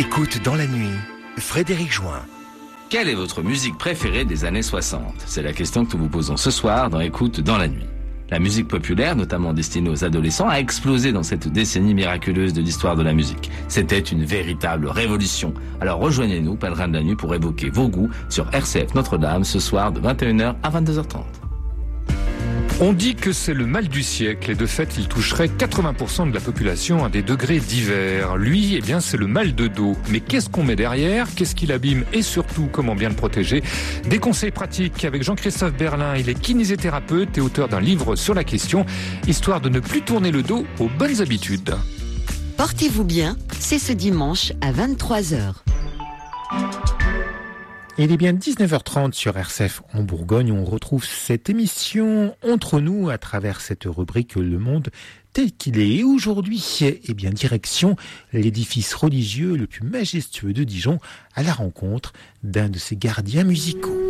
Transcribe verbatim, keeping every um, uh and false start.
Écoute dans la nuit, Frédéric Join. Quelle est votre musique préférée des années soixante? C'est la question que nous vous posons ce soir dans Écoute dans la nuit. La musique populaire, notamment destinée aux adolescents, a explosé dans cette décennie miraculeuse de l'histoire de la musique. C'était une véritable révolution. Alors rejoignez-nous, pèlerins de la nuit, pour évoquer vos goûts sur R C F Notre-Dame ce soir de vingt et une heures à vingt-deux heures trente. On dit que c'est le mal du siècle et de fait il toucherait quatre-vingts pour cent de la population à des degrés divers. Lui, eh bien c'est le mal de dos. Mais qu'est-ce qu'on met derrière? Qu'est-ce qui l'abîme? Et surtout, comment bien le protéger? Des conseils pratiques avec Jean-Christophe Berlin. Il est kinésithérapeute et auteur d'un livre sur la question, histoire de ne plus tourner le dos aux bonnes habitudes. Portez-vous bien, c'est ce dimanche à vingt-trois heures. Il est bien dix-neuf heures trente sur R C F en Bourgogne. On retrouve cette émission entre nous à travers cette rubrique Le Monde tel qu'il est. Et aujourd'hui, eh bien, direction l'édifice religieux le plus majestueux de Dijon à la rencontre d'un de ses gardiens musicaux.